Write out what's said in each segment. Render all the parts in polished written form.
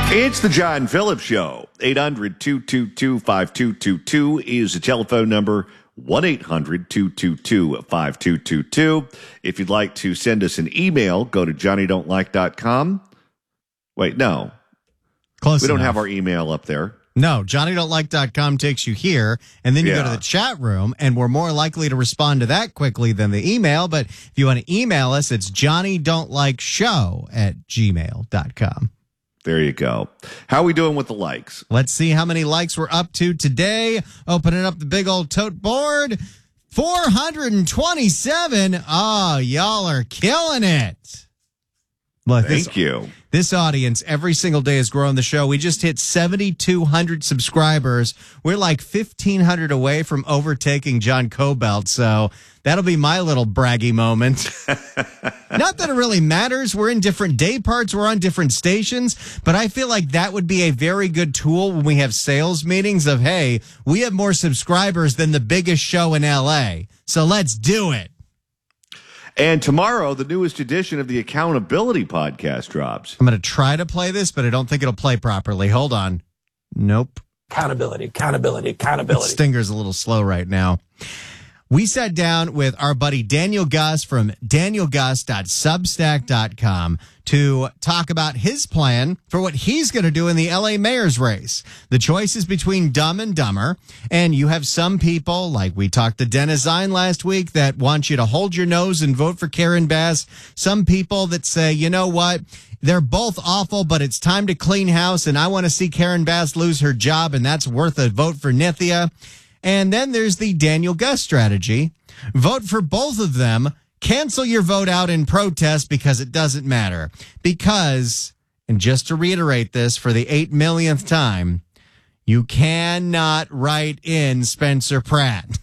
It's the John Phillips Show. 800-222-5222 is the telephone number. 1-800-222-5222. If you'd like to send us an email, go to johnnydon'tlike.com. Wait, no. Close We don't enough. have our email up there. No, johnnydon'tlike.com takes you here, and then you go to Yeah. the chat room, and we're more likely to respond to that quickly than the email. But if you want to email us, it's johnnydon'tlikeshow@gmail.com. There you go. How are we doing with the likes? Let's see how many likes we're up to today. Opening up the big old tote board. 427. Oh, y'all are killing it. Look, Thank you. This audience every single day has grown the show. We just hit 7,200 subscribers. We're like 1,500 away from overtaking John Cobelt. So that'll be my little braggy moment. Not that it really matters. We're in different day parts. We're on different stations. But I feel like that would be a very good tool when we have sales meetings of, hey, we have more subscribers than the biggest show in LA. So let's do it. And tomorrow, the newest edition of the Accountability Podcast drops. I'm going to try to play this, but I don't think it'll play properly. Hold on. Nope. Accountability. Stinger's a little slow right now. We sat down with our buddy Daniel Gus from danielgus.substack.com to talk about his plan for what he's going to do in the LA mayor's race. The choice is between Dumb and Dumber. And you have some people, like we talked to Dennis Zine last week, that want you to hold your nose and vote for Karen Bass. Some people that say, you know what? They're both awful, but it's time to clean house, and I want to see Karen Bass lose her job, and that's worth a vote for Nithya. And then there's the Daniel Gus strategy. Vote for both of them. Cancel your vote out in protest because it doesn't matter. Because, and just to reiterate this for the 8 millionth time, you cannot write in Spencer Pratt.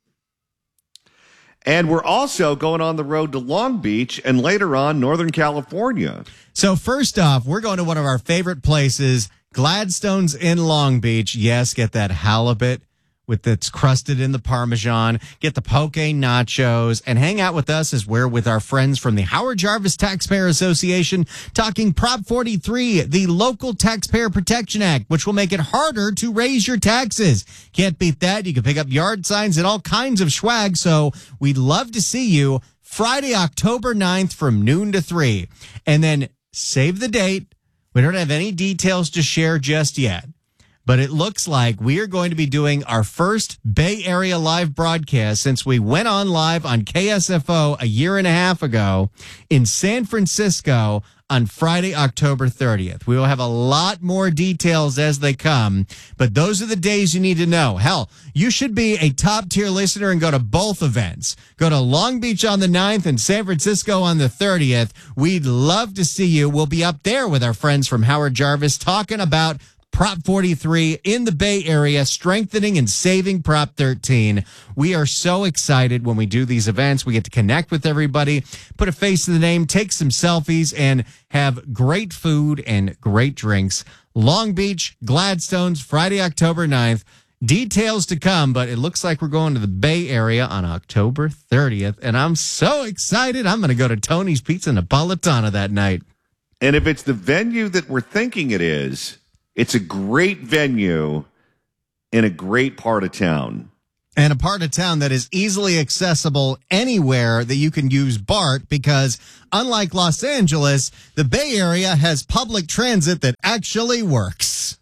And we're also going on the road to Long Beach and later on Northern California. So first off, we're going to one of our favorite places, Gladstone's in Long Beach. Yes, get that halibut with it's crusted in the Parmesan, get the poke nachos, and hang out with us as we're with our friends from the Howard Jarvis Taxpayer Association talking Prop 43, the Local Taxpayer Protection Act, which will make it harder to raise your taxes. Can't beat that. You can pick up yard signs and all kinds of swag, so we'd love to see you Friday, October 9th from noon to 3. And then save the date. We don't have any details to share just yet. But it looks like we are going to be doing our first Bay Area live broadcast since we went on live on KSFO a year and a half ago in San Francisco on Friday, October 30th. We will have a lot more details as they come, but those are the days you need to know. Hell, you should be a top-tier listener and go to both events. Go to Long Beach on the 9th and San Francisco on the 30th. We'd love to see you. We'll be up there with our friends from Howard Jarvis talking about Prop 43 in the Bay Area, strengthening and saving Prop 13. We are so excited when we do these events. We get to connect with everybody, put a face to the name, take some selfies, and have great food and great drinks. Long Beach, Gladstone's, Friday, October 9th. Details to come, but it looks like we're going to the Bay Area on October 30th, and I'm so excited. I'm going to go to Tony's Pizza Napolitana that night. And if it's the venue that we're thinking it is, it's a great venue in a great part of town. And a part of town that is easily accessible anywhere that you can use BART because, unlike Los Angeles, the Bay Area has public transit that actually works.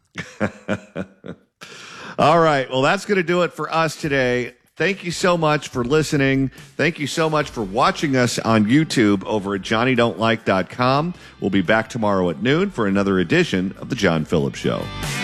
All right. Well, that's going to do it for us today. Thank you so much for listening. Thank you so much for watching us on YouTube over at johnnydon'tlike.com. We'll be back tomorrow at noon for another edition of The John Phillips Show.